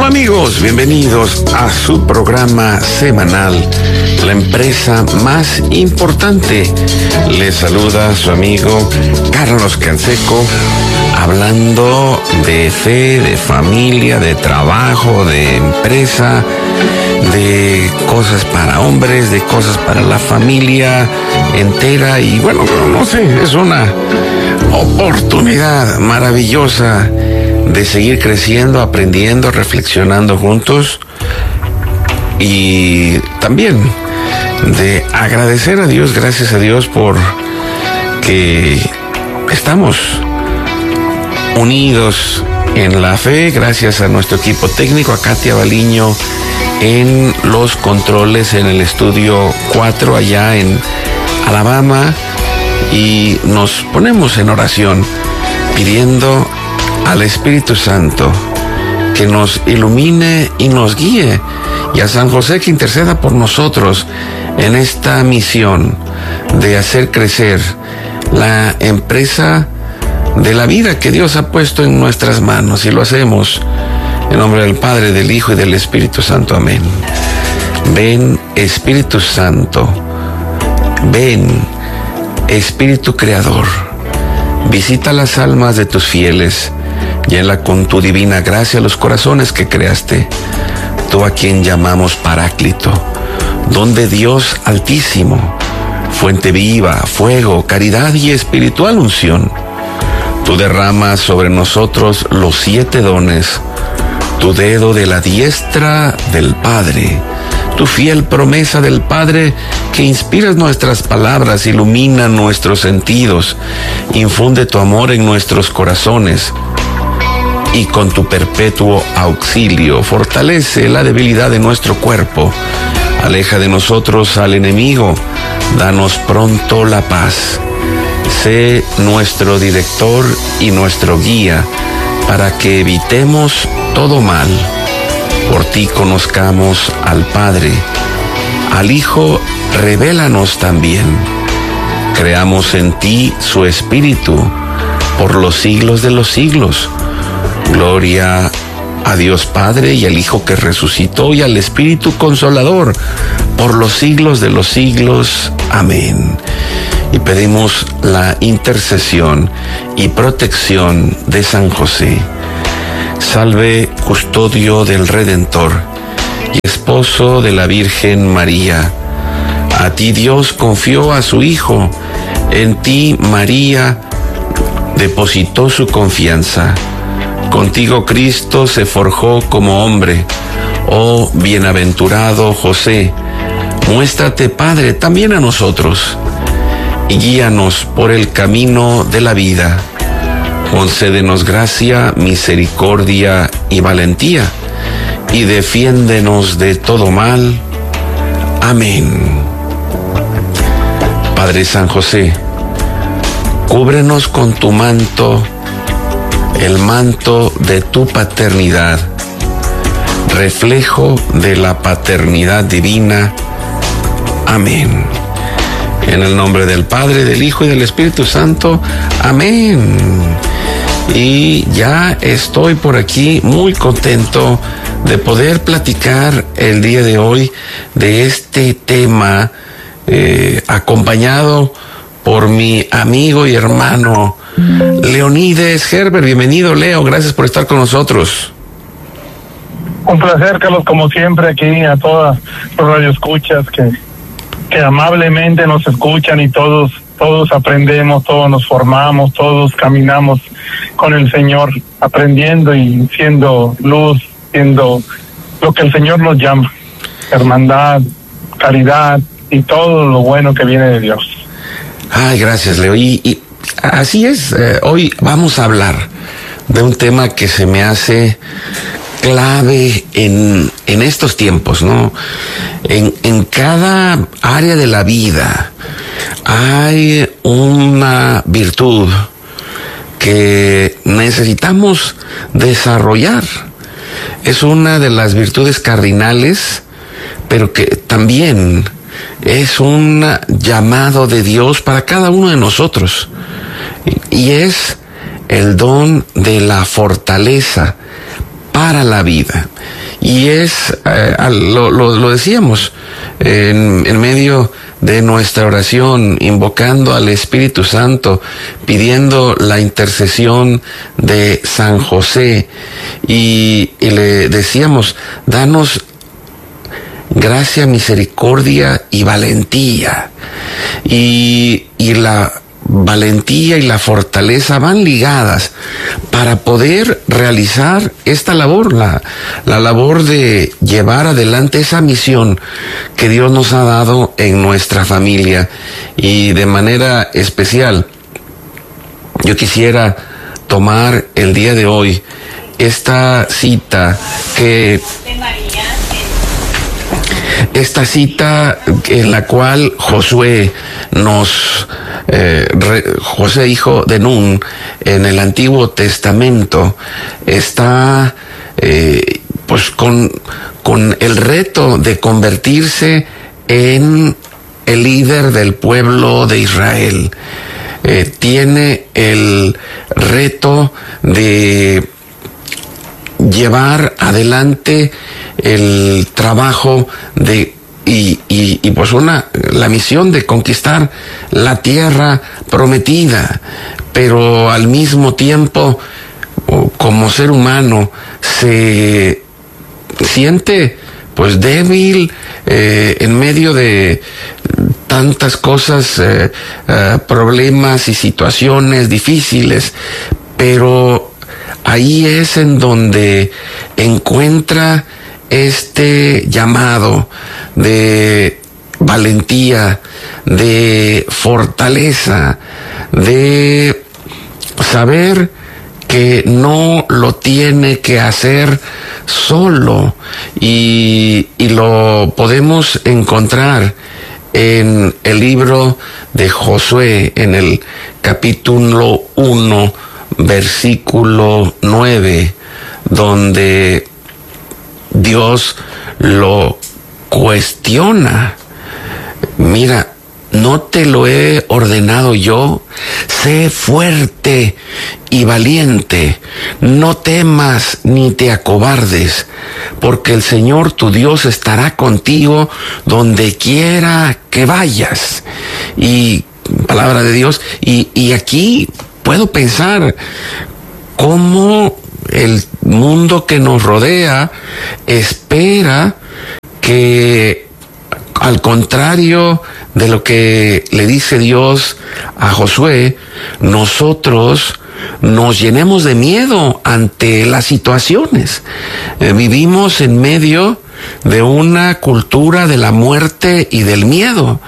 Amigos, bienvenidos a su programa semanal, la empresa más importante. Les saluda su amigo Carlos Canseco, hablando de fe, de familia, de trabajo, de empresa, de cosas para hombres, de cosas para la familia entera. Y bueno, no sé, es una oportunidad maravillosa de seguir creciendo, aprendiendo, reflexionando juntos y también de agradecer a Dios, gracias a Dios por que estamos unidos en la fe, gracias a nuestro equipo técnico, a Katia Baliño en los controles en el estudio 4 allá en Alabama, y nos ponemos en oración pidiendo al Espíritu Santo que nos ilumine y nos guíe, y a San José que interceda por nosotros en esta misión de hacer crecer la empresa de la vida que Dios ha puesto en nuestras manos, y lo hacemos en nombre del Padre, del Hijo y del Espíritu Santo. Amén. Ven, Espíritu Santo, ven, Espíritu Creador, visita las almas de tus fieles, llena con tu divina gracia los corazones que creaste, tú a quien llamamos Paráclito, don de Dios Altísimo, fuente viva, fuego, caridad y espiritual unción. Tú derramas sobre nosotros los 7 dones, tu dedo de la diestra del Padre, tu fiel promesa del Padre que inspiras nuestras palabras, ilumina nuestros sentidos, infunde tu amor en nuestros corazones, y con tu perpetuo auxilio fortalece la debilidad de nuestro cuerpo, aleja de nosotros al enemigo, danos pronto la paz. Sé nuestro director y nuestro guía para que evitemos todo mal. Por ti conozcamos al Padre, al Hijo revélanos también. Creamos en ti su Espíritu por los siglos de los siglos. Gloria a Dios Padre y al Hijo que resucitó y al Espíritu Consolador por los siglos de los siglos. Amén. Y pedimos la intercesión y protección de San José. Salve, custodio del Redentor y esposo de la Virgen María. A ti Dios confió a su Hijo, en ti María depositó su confianza. Contigo Cristo se forjó como hombre. Oh bienaventurado José, muéstrate Padre también a nosotros y guíanos por el camino de la vida. Concédenos gracia, misericordia y valentía, y defiéndenos de todo mal. Amén. Padre San José, cúbrenos con tu manto, el manto de tu paternidad, reflejo de la paternidad divina. Amén. En el nombre del Padre, del Hijo y del Espíritu Santo. Amén. Y ya estoy por aquí muy contento de poder platicar el día de hoy de este tema, acompañado por mi amigo y hermano Leonides Herbert. Bienvenido, Leo, gracias por estar con nosotros. Un placer, Carlos, como siempre, aquí a todas los radioescuchas que amablemente nos escuchan, y todos aprendemos, todos nos formamos, todos caminamos con el Señor, aprendiendo y siendo luz, siendo lo que el Señor nos llama, hermandad, caridad y todo lo bueno que viene de Dios. Ay, gracias, Leo. Y así es, hoy vamos a hablar de un tema que se me hace clave en estos tiempos, ¿no? En cada área de la vida hay una virtud que necesitamos desarrollar. Es una de las virtudes cardinales, pero que también es un llamado de Dios para cada uno de nosotros, y es el don de la fortaleza para la vida. Y es, lo decíamos, en medio de nuestra oración, invocando al Espíritu Santo, pidiendo la intercesión de San José, y le decíamos, danos gracia, misericordia y valentía. Y la valentía y la fortaleza van ligadas para poder realizar esta labor, la labor de llevar adelante esa misión que Dios nos ha dado en nuestra familia. Y de manera especial, yo quisiera tomar el día de hoy esta cita en la cual Josué José, hijo de Nun, en el Antiguo Testamento, está pues con el reto de convertirse en el líder del pueblo de Israel. Tiene el reto de llevar adelante el trabajo y pues la misión de conquistar la tierra prometida, pero al mismo tiempo, como ser humano, se siente pues débil en medio de tantas cosas, problemas y situaciones difíciles, pero ahí es en donde encuentra este llamado de valentía, de fortaleza, de saber que no lo tiene que hacer solo, y lo podemos encontrar en el libro de Josué, en el capítulo 1, versículo 9, donde Dios lo cuestiona. Mira, ¿no te lo he ordenado yo? Sé fuerte y valiente, no temas ni te acobardes, porque el Señor tu Dios estará contigo donde quiera que vayas. Y palabra de Dios, y aquí puedo pensar cómo el mundo que nos rodea espera que, al contrario de lo que le dice Dios a Josué, nosotros nos llenemos de miedo ante las situaciones. Vivimos en medio de una cultura de la muerte y del miedo,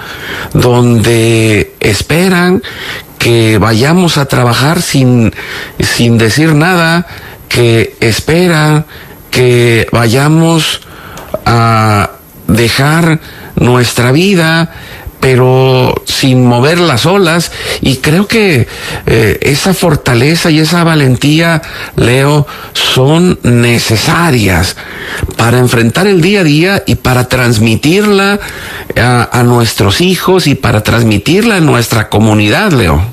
donde esperan que vayamos a trabajar sin decir nada, que esperan que vayamos a dejar nuestra vida, pero sin mover las olas. Y creo que esa fortaleza y esa valentía, Leo, son necesarias para enfrentar el día a día y para transmitirla a nuestros hijos y para transmitirla a nuestra comunidad, Leo.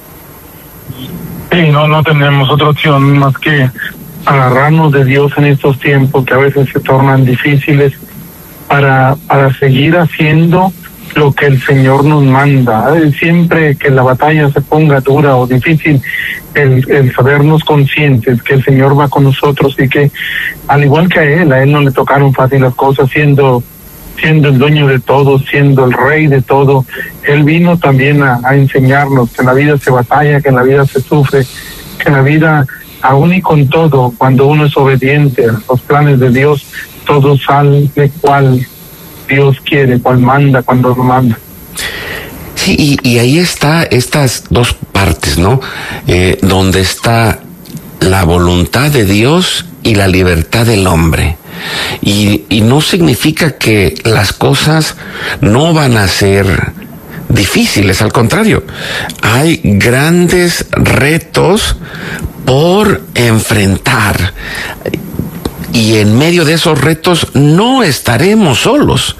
Sí, no tenemos otra opción más que agarrarnos de Dios en estos tiempos que a veces se tornan difíciles, para seguir haciendo lo que el Señor nos manda. Siempre que la batalla se ponga dura o difícil, el sabernos conscientes que el Señor va con nosotros y que, al igual que a Él no le tocaron fácil las cosas, siendo el dueño de todo, siendo el rey de todo. Él vino también a enseñarnos que en la vida se batalla, que en la vida se sufre, que en la vida, aún y con todo, cuando uno es obediente a los planes de Dios, todo sale cual Dios quiere, cual manda, cuando lo manda. Sí, y ahí está estas dos partes, ¿no? Donde está la voluntad de Dios y la libertad del hombre. Y no significa que las cosas no van a ser difíciles, al contrario, hay grandes retos por enfrentar. Y en medio de esos retos no estaremos solos.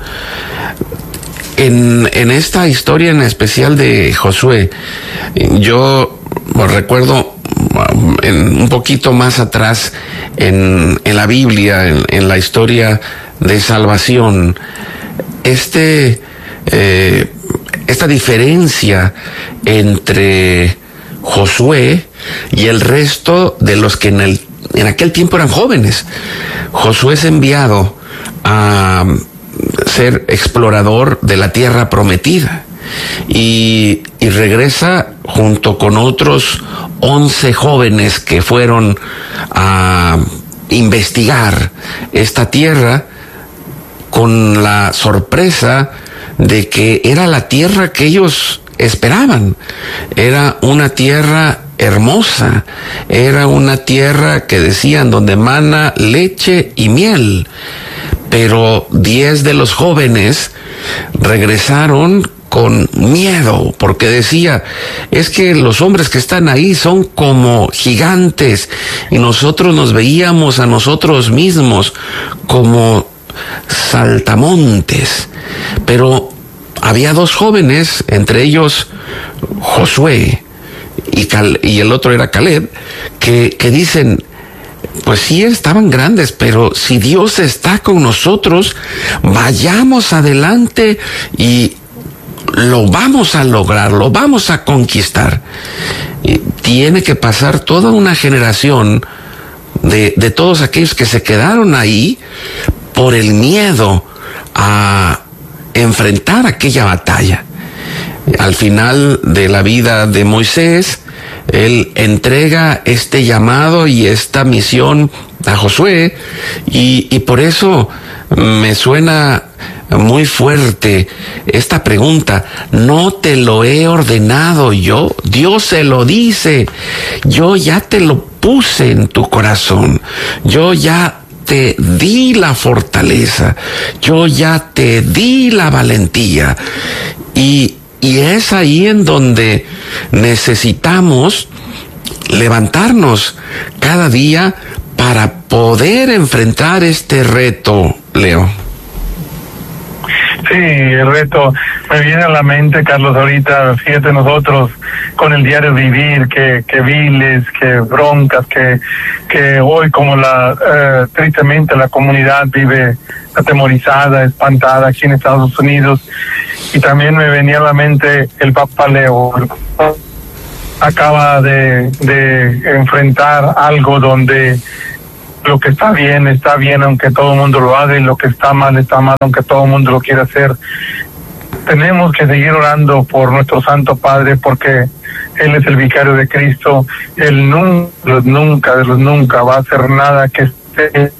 En esta historia en especial de Josué, yo recuerdo un poquito más atrás en la Biblia, en la historia de salvación, esta diferencia entre Josué y el resto de los que en aquel tiempo eran jóvenes. Josué es enviado a ser explorador de la tierra prometida y regresa junto con otros 11 jóvenes que fueron a investigar esta tierra, con la sorpresa de que era la tierra que ellos esperaban. Era una tierra hermosa, era una tierra que decían donde mana leche y miel. Pero 10 de los jóvenes regresaron con miedo, porque decía, es que los hombres que están ahí son como gigantes y nosotros nos veíamos a nosotros mismos como saltamontes. Pero había 2 jóvenes, entre ellos Josué y el otro era Caleb, que dicen, pues sí, estaban grandes, pero si Dios está con nosotros, vayamos adelante y lo vamos a lograr, lo vamos a conquistar. Y tiene que pasar toda una generación de todos aquellos que se quedaron ahí por el miedo a enfrentar aquella batalla. Al final de la vida de Moisés, él entrega este llamado y esta misión a Josué, y por eso me suena muy fuerte esta pregunta: ¿no te lo he ordenado yo? Dios se lo dice, yo ya te lo puse en tu corazón, yo ya te di la fortaleza, yo ya te di la valentía. Y es ahí en donde necesitamos levantarnos cada día para poder enfrentar este reto, Leo. Sí, el reto me viene a la mente, Carlos, ahorita, fíjate, nosotros con el diario vivir, que viles, que broncas, que hoy como tristemente la comunidad vive atemorizada, espantada aquí en Estados Unidos. Y también me venía a la mente el Papa Leo. Acaba de enfrentar algo donde lo que está bien, aunque todo el mundo lo haga, y lo que está mal, aunque todo el mundo lo quiera hacer. Tenemos que seguir orando por nuestro Santo Padre, porque Él es el vicario de Cristo. Él nunca va a hacer nada que esté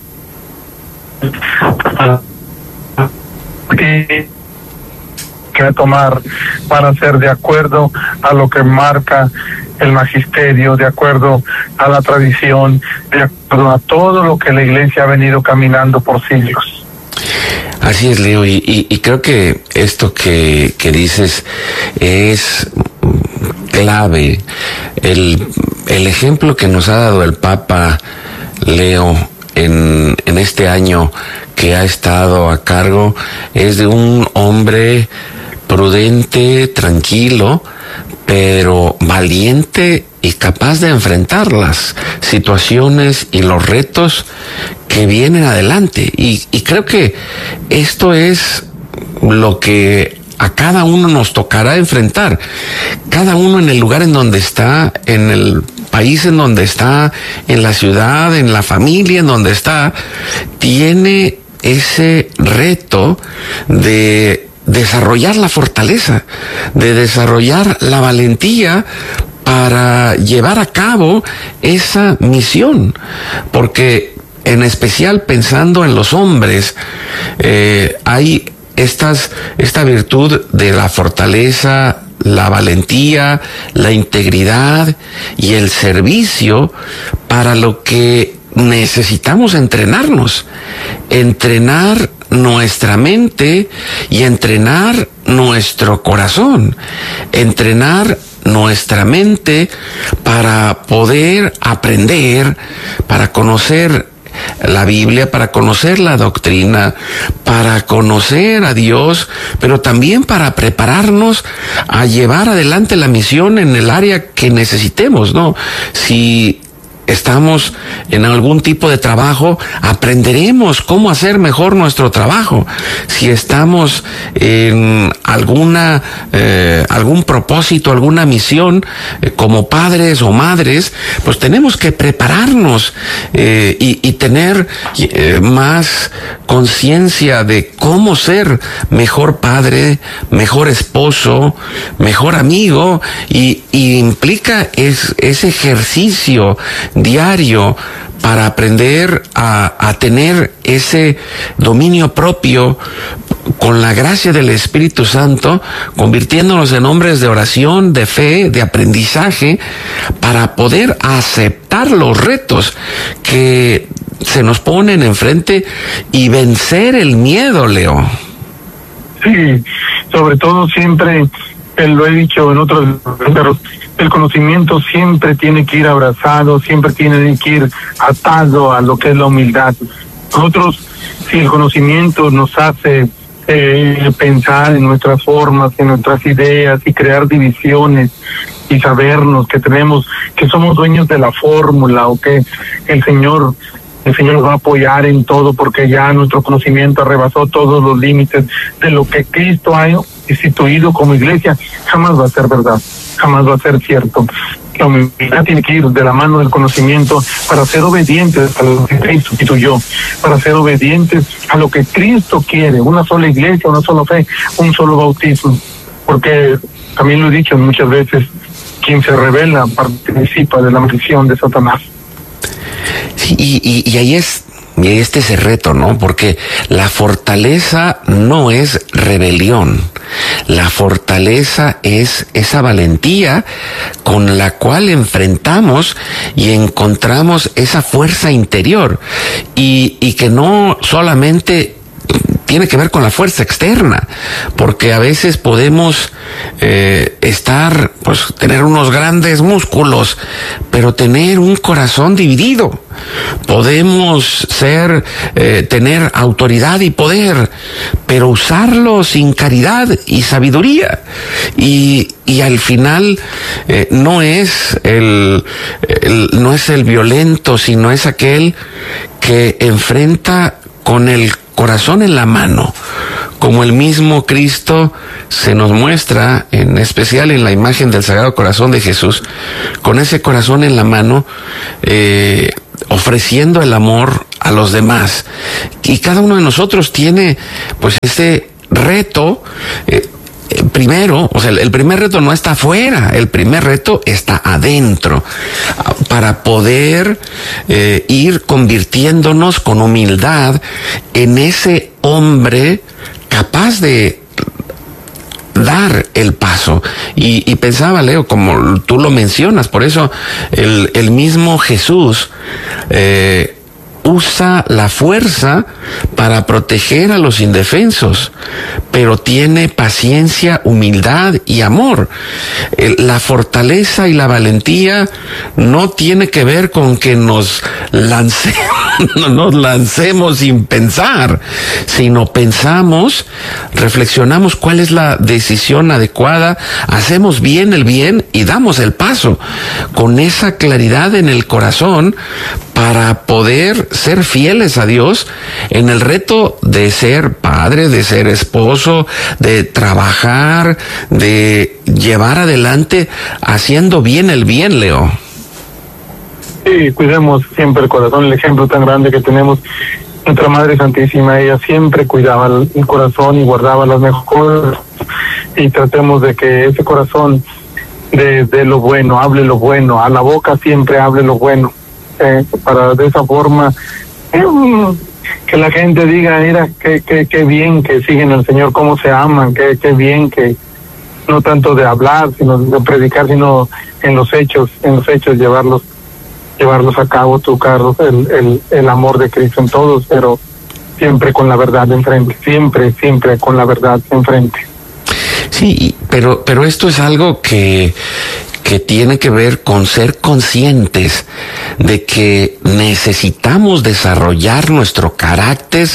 que tomar para ser de acuerdo a lo que marca el magisterio, de acuerdo a la tradición, de acuerdo a todo lo que la Iglesia ha venido caminando por siglos. Así es, Leo, y creo que esto que dices es clave. El ejemplo que nos ha dado el Papa Leo en este año que ha estado a cargo es de un hombre prudente, tranquilo, pero valiente y capaz de enfrentar las situaciones y los retos que vienen adelante. Y creo que esto es lo que a cada uno nos tocará enfrentar. Cada uno en el lugar en donde está, en el país en donde está, en la ciudad, en la familia en donde está, tiene ese reto de desarrollar la fortaleza, de desarrollar la valentía para llevar a cabo esa misión. Porque en especial pensando en los hombres, hay esta virtud de la fortaleza, la valentía, la integridad y el servicio, para lo que necesitamos entrenarnos, entrenar nuestra mente y entrenar nuestro corazón, entrenar nuestra mente para poder aprender, para conocer la Biblia, para conocer la doctrina, para conocer a Dios, pero también para prepararnos a llevar adelante la misión en el área que necesitemos, ¿no? Si estamos en algún tipo de trabajo, aprenderemos cómo hacer mejor nuestro trabajo. Si estamos en algún propósito, alguna misión, como padres o madres, pues tenemos que prepararnos y tener más conciencia de cómo ser mejor padre, mejor esposo, mejor amigo, y implica ese ejercicio diario para aprender a tener ese dominio propio con la gracia del Espíritu Santo, convirtiéndonos en hombres de oración, de fe, de aprendizaje, para poder aceptar los retos que se nos ponen enfrente y vencer el miedo, Leo. Sí, sobre todo siempre, lo he dicho en otros, el conocimiento siempre tiene que ir abrazado, siempre tiene que ir atado a lo que es la humildad. Nosotros, si el conocimiento nos hace pensar en nuestras formas, en nuestras ideas y crear divisiones y sabernos que somos dueños de la fórmula, o que el Señor nos va a apoyar en todo porque ya nuestro conocimiento rebasó todos los límites de lo que Cristo ha instituido como iglesia, jamás va a ser verdad, jamás va a ser cierto. La humildad tiene que ir de la mano del conocimiento para ser obedientes a lo que Cristo instituyó, para ser obedientes a lo que Cristo quiere, una sola iglesia, una sola fe, un solo bautismo. Porque también lo he dicho muchas veces, quien se rebela participa de la maldición de Satanás. Sí, y ahí es ese reto, ¿no? Porque la fortaleza no es rebelión. La fortaleza es esa valentía con la cual enfrentamos y encontramos esa fuerza interior, y que no solamente tiene que ver con la fuerza externa, porque a veces podemos tener unos grandes músculos, pero tener un corazón dividido. Podemos tener autoridad y poder, pero usarlo sin caridad y sabiduría. Y al final no es el violento, sino es aquel que enfrenta con el corazón en la mano, como el mismo Cristo se nos muestra, en especial en la imagen del Sagrado Corazón de Jesús, con ese corazón en la mano, ofreciendo el amor a los demás. Y cada uno de nosotros tiene pues ese reto. Primero, o sea, el primer reto no está afuera, el primer reto está adentro, para poder ir convirtiéndonos con humildad en ese hombre capaz de dar el paso. Y pensaba, Leo, como tú lo mencionas, por eso el mismo Jesús usa la fuerza para proteger a los indefensos, pero tiene paciencia, humildad y amor. La fortaleza y la valentía no tiene que ver con que nos lancemos sin pensar, sino pensamos, reflexionamos cuál es la decisión adecuada, hacemos bien el bien y damos el paso con esa claridad en el corazón, para poder ser fieles a Dios en el reto de ser padre, de ser esposo, de trabajar, de llevar adelante haciendo bien el bien, Leo. Sí, cuidemos siempre el corazón, el ejemplo tan grande que tenemos. Nuestra Madre Santísima, ella siempre cuidaba el corazón y guardaba las mejores, y tratemos de que ese corazón de lo bueno, hable lo bueno, a la boca siempre hable lo bueno. Para de esa forma que la gente diga, mira, qué bien que siguen al Señor, cómo se aman, qué bien que no tanto de hablar, sino de predicar, sino en los hechos llevarlos a cabo, tocarlos el amor de Cristo en todos, pero siempre con la verdad enfrente, siempre con la verdad enfrente. Sí, pero esto es algo que que tiene que ver con ser conscientes de que necesitamos desarrollar nuestro carácter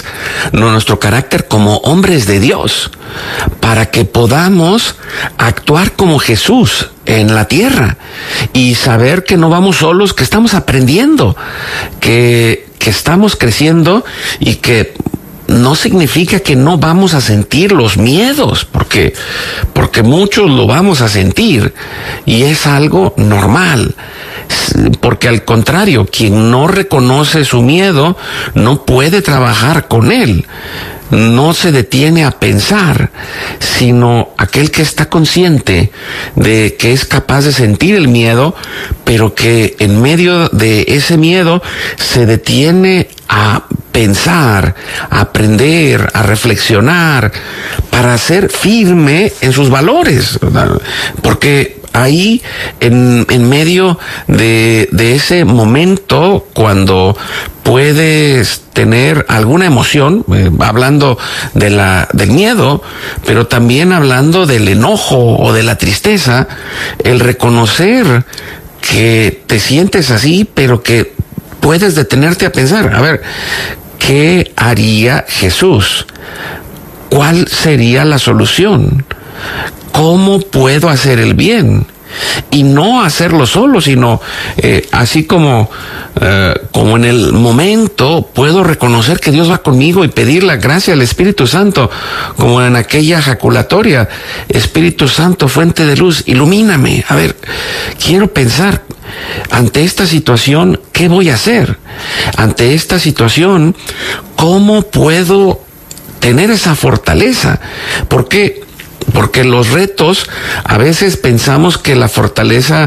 como hombres de Dios, para que podamos actuar como Jesús en la tierra y saber que no vamos solos, que estamos aprendiendo, que estamos creciendo y que no significa que no vamos a sentir los miedos, porque muchos lo vamos a sentir y es algo normal. Porque al contrario, quien no reconoce su miedo no puede trabajar con él. No se detiene a pensar, sino aquel que está consciente de que es capaz de sentir el miedo, pero que en medio de ese miedo se detiene a pensar, a aprender, a reflexionar, para ser firme en sus valores, porque ahí, en medio de ese momento, cuando puedes tener alguna emoción, hablando del miedo, pero también hablando del enojo o de la tristeza, el reconocer que te sientes así, pero que puedes detenerte a pensar, a ver, ¿qué haría Jesús? ¿Cuál sería la solución? ¿Cómo puedo hacer el bien? Y no hacerlo solo, sino así como en el momento puedo reconocer que Dios va conmigo y pedir la gracia al Espíritu Santo, como en aquella ejaculatoria: Espíritu Santo, fuente de luz, ilumíname. A ver, quiero pensar, ante esta situación, ¿qué voy a hacer? Ante esta situación, ¿cómo puedo tener esa fortaleza? Porque los retos, a veces pensamos que la fortaleza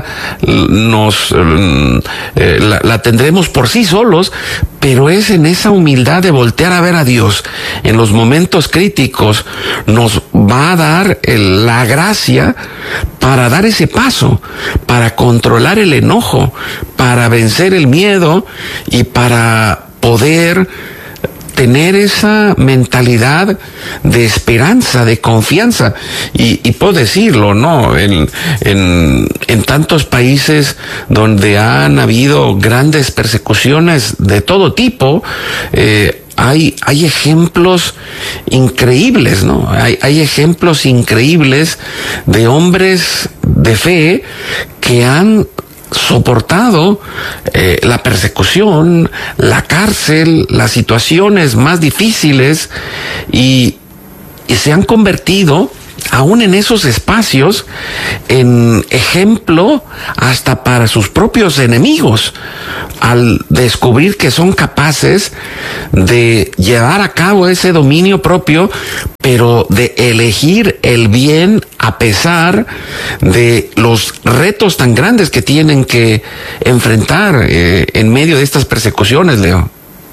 la tendremos por sí solos, pero es en esa humildad de voltear a ver a Dios en los momentos críticos, nos va a dar la gracia para dar ese paso, para controlar el enojo, para vencer el miedo y para poder tener esa mentalidad de esperanza, de confianza. Y puedo decirlo, ¿no? En tantos países donde han habido grandes persecuciones de todo tipo, hay ejemplos increíbles, ¿no? Hay ejemplos increíbles de hombres de fe que han soportado la persecución, la cárcel, las situaciones más difíciles y se han convertido, aún en esos espacios, en ejemplo hasta para sus propios enemigos, al descubrir que son capaces de llevar a cabo ese dominio propio, pero de elegir el bien a pesar de los retos tan grandes que tienen que enfrentar en medio de estas persecuciones, Leo.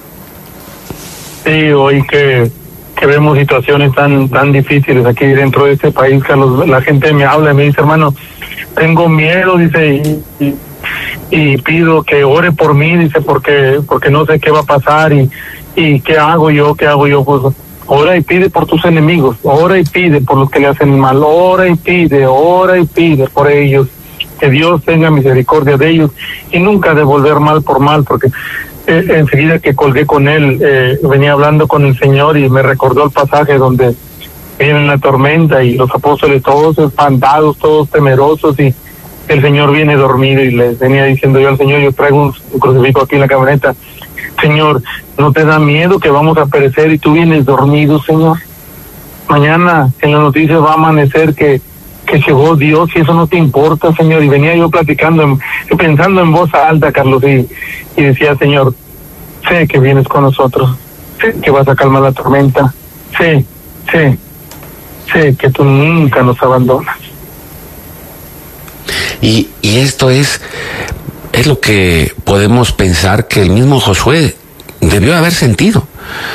Sí, hoy que vemos situaciones tan difíciles aquí dentro de este país, Carlos, la gente me habla y me dice: hermano, tengo miedo, dice, y pido que ore por mí, dice, porque no sé qué va a pasar y qué hago yo, pues ora y pide por tus enemigos, ora y pide por los que le hacen mal, ora y pide por ellos, que Dios tenga misericordia de ellos y nunca devolver mal por mal, porque enseguida que colgué con él, venía hablando con el Señor y me recordó el pasaje donde viene la tormenta y los apóstoles todos espantados, todos temerosos, y el Señor viene dormido, y les venía diciendo yo al Señor: yo traigo un crucifijo aquí en la camioneta, Señor, ¿no te da miedo que vamos a perecer y tú vienes dormido, Señor? Mañana en las noticias va a amanecer que llegó Dios y eso no te importa, Señor. Y venía yo pensando en voz alta, Carlos, y decía: Señor, sé que vienes con nosotros, sé que vas a calmar la tormenta, sé que tú nunca nos abandonas. Y esto es lo que podemos pensar que el mismo Josué debió haber sentido.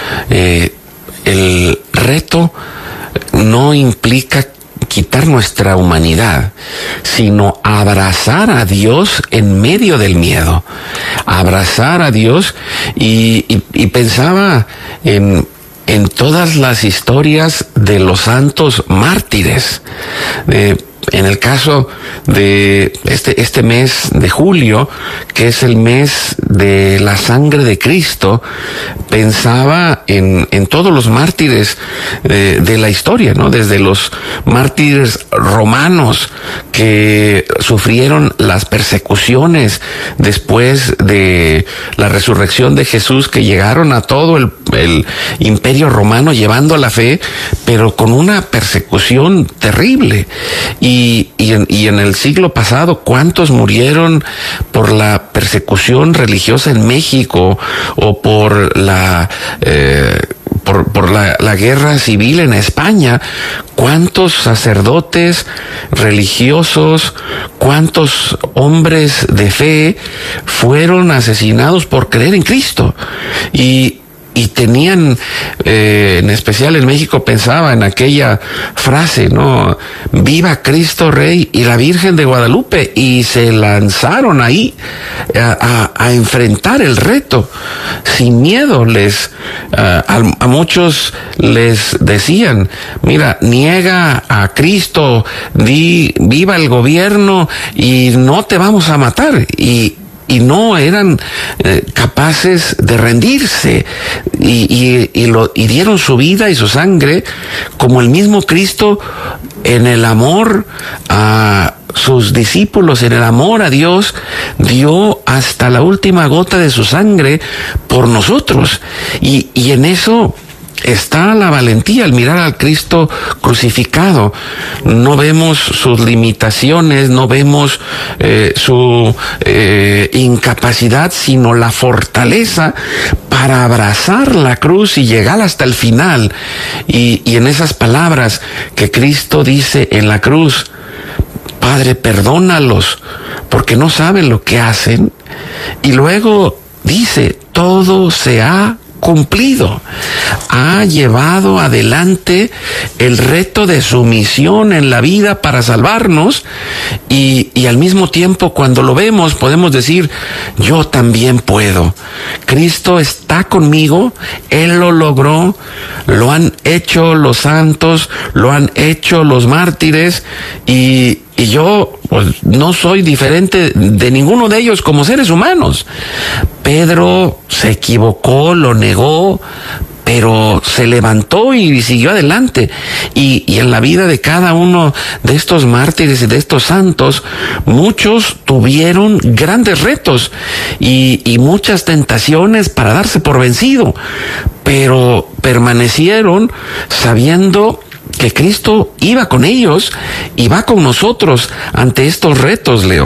El reto no implica quitar nuestra humanidad, sino abrazar a Dios en medio del miedo, abrazar a Dios y pensaba en todas las historias de los santos mártires. En el caso de este mes de julio, que es el mes de la sangre de Cristo, pensaba en todos los mártires de la historia, ¿no? Desde los mártires romanos que sufrieron las persecuciones después de la resurrección de Jesús, que llegaron a todo el imperio romano llevando la fe, pero con una persecución terrible. Y en el siglo pasado, ¿cuántos murieron por la persecución religiosa en México o por la guerra civil en España? ¿Cuántos sacerdotes religiosos, cuántos hombres de fe fueron asesinados por creer en Cristo? Y tenían, en especial en México, pensaba en aquella frase, ¿no? Viva Cristo Rey y la Virgen de Guadalupe, y se lanzaron ahí a enfrentar el reto sin miedo. A muchos les decían, mira, niega a Cristo, di viva el gobierno y no te vamos a matar. Y no eran capaces de rendirse y dieron su vida y su sangre como el mismo Cristo, en el amor a sus discípulos, en el amor a Dios, dio hasta la última gota de su sangre por nosotros. Y en eso está la valentía al mirar al Cristo crucificado. No vemos sus limitaciones, no vemos su incapacidad, sino la fortaleza para abrazar la cruz y llegar hasta el final. Y en esas palabras que Cristo dice en la cruz: Padre, perdónalos, porque no saben lo que hacen. Y luego dice: todo se ha cumplido. Ha llevado adelante el reto de su misión en la vida para salvarnos, y al mismo tiempo, cuando lo vemos, podemos decir: yo también puedo. Cristo está conmigo, Él lo logró, lo han hecho los santos, lo han hecho los mártires, y yo pues no soy diferente de ninguno de ellos como seres humanos. Pedro se equivocó, lo negó, pero se levantó y siguió adelante. Y en la vida de cada uno de estos mártires y de estos santos, muchos tuvieron grandes retos y muchas tentaciones para darse por vencido, pero permanecieron sabiendo que Cristo iba con ellos y va con nosotros ante estos retos, Leo.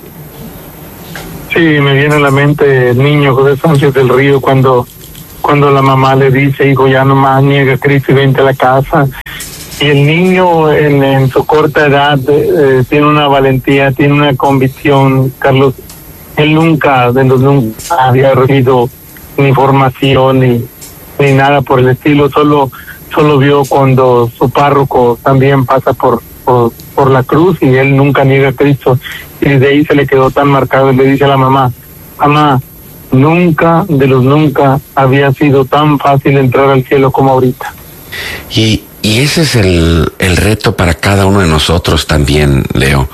Sí, me viene a la mente el niño José Sánchez del Río cuando la mamá le dice: hijo, ya nomás niega a Cristo y vente a la casa. Y el niño en su corta edad tiene una valentía, tiene una convicción, Carlos. Él nunca había recibido ni formación ni nada por el estilo, solo vio cuando su párroco también pasa por la cruz y él nunca niega a Cristo. Y desde ahí se le quedó tan marcado, y le dice a la mamá: mamá, nunca había sido tan fácil entrar al cielo como ahorita. Y ese es el reto para cada uno de nosotros también, Leo.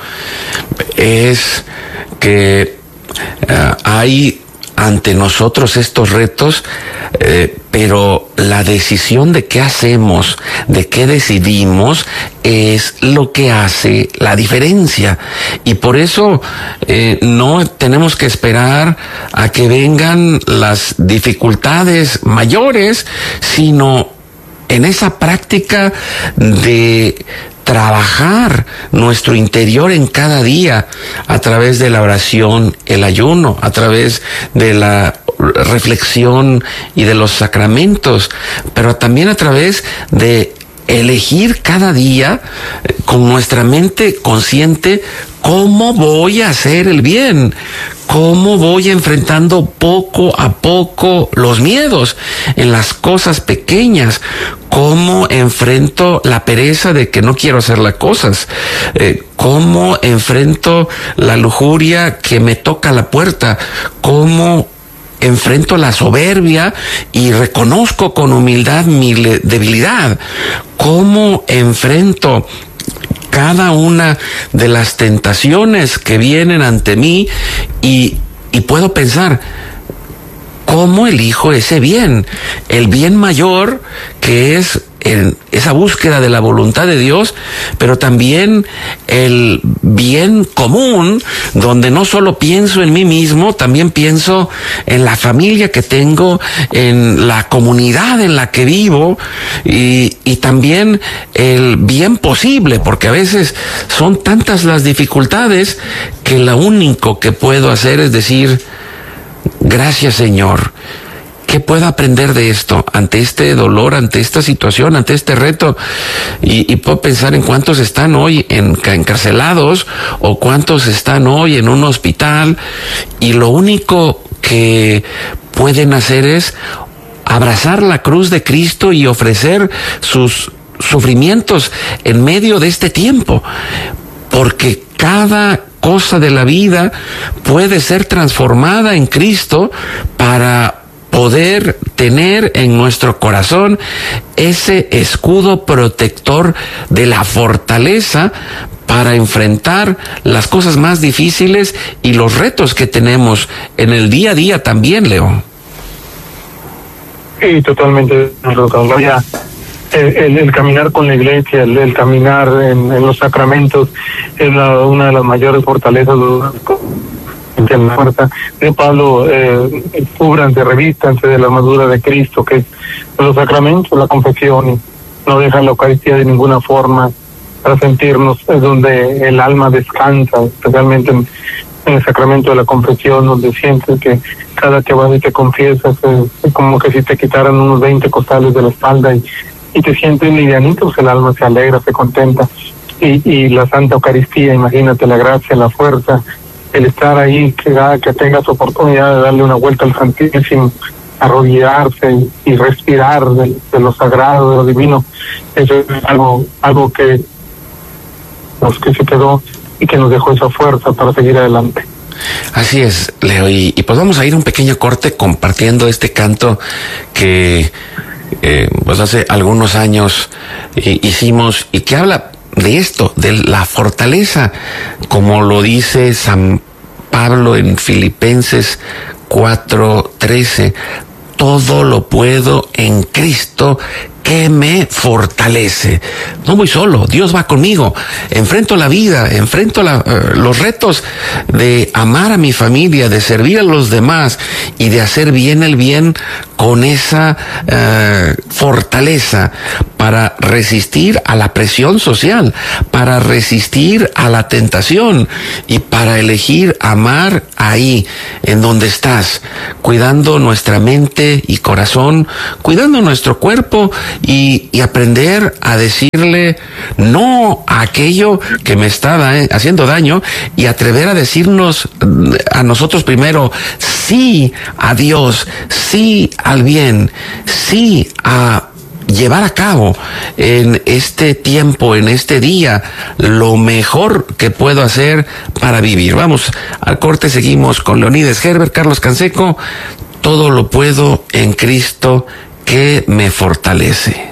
Es que hay ante nosotros estos retos, pero la decisión de qué hacemos, de qué decidimos, es lo que hace la diferencia. Y por eso no tenemos que esperar a que vengan las dificultades mayores, sino en esa práctica de trabajar nuestro interior en cada día a través de la oración, el ayuno, a través de la reflexión y de los sacramentos, pero también a través de elegir cada día con nuestra mente consciente cómo voy a hacer el bien, cómo voy enfrentando poco a poco los miedos en las cosas pequeñas, cómo enfrento la pereza de que no quiero hacer las cosas, cómo enfrento la lujuria que me toca la puerta, cómo enfrento la soberbia y reconozco con humildad mi debilidad, cómo enfrento cada una de las tentaciones que vienen ante mí y puedo pensar, ¿cómo elijo ese bien? El bien mayor, que es esa búsqueda de la voluntad de Dios, pero también el bien común, donde no solo pienso en mí mismo, también pienso en la familia que tengo, en la comunidad en la que vivo, y también el bien posible, porque a veces son tantas las dificultades que lo único que puedo hacer es decir, gracias, Señor. ¿Qué puedo aprender de esto? Ante este dolor, ante esta situación, ante este reto. Y puedo pensar en cuántos están hoy encarcelados o cuántos están hoy en un hospital. Y lo único que pueden hacer es abrazar la cruz de Cristo y ofrecer sus sufrimientos en medio de este tiempo. Porque cada cosa de la vida puede ser transformada en Cristo para poder tener en nuestro corazón ese escudo protector de la fortaleza para enfrentar las cosas más difíciles y los retos que tenemos en el día a día también, Leo. Sí, totalmente. El caminar con la iglesia, el caminar en los sacramentos es una de las mayores fortalezas de la fuerza de Pablo. Cúbranse, revístanse de la armadura de Cristo, que es los sacramentos, la confesión, y no dejan la Eucaristía de ninguna forma para sentirnos, es donde el alma descansa, especialmente en el sacramento de la confesión, donde sientes que cada que vas y te confiesas es como que si te quitaran unos 20 costales de la espalda y te sientes livianito, pues el alma se alegra, se contenta. Y la Santa Eucaristía, imagínate la gracia, la fuerza, el estar ahí, que tengas oportunidad de darle una vuelta al Santísimo, arrodillarse y respirar de lo sagrado, de lo divino. Eso es algo que se quedó y que nos dejó esa fuerza para seguir adelante. Así es, Leo, y pues vamos a ir a un pequeño corte compartiendo este canto que pues hace algunos años hicimos y que habla de esto, de la fortaleza, como lo dice San Pablo en Filipenses 4:13, todo lo puedo en Cristo que me fortalece. No voy solo, Dios va conmigo. Enfrento la vida, enfrento los retos de amar a mi familia, de servir a los demás y de hacer bien el bien con esa fortaleza para resistir a la presión social, para resistir a la tentación y para elegir amar ahí, en donde estás, cuidando nuestra mente y corazón, cuidando nuestro cuerpo y aprender a decirle no a aquello que me está haciendo daño y atrever a decirnos a nosotros primero sí a Dios, sí al bien, sí a llevar a cabo en este tiempo, en este día, lo mejor que puedo hacer para vivir. Vamos al corte, seguimos con Leonides Herbert, Carlos Canseco. Todo lo puedo en Cristo que me fortalece.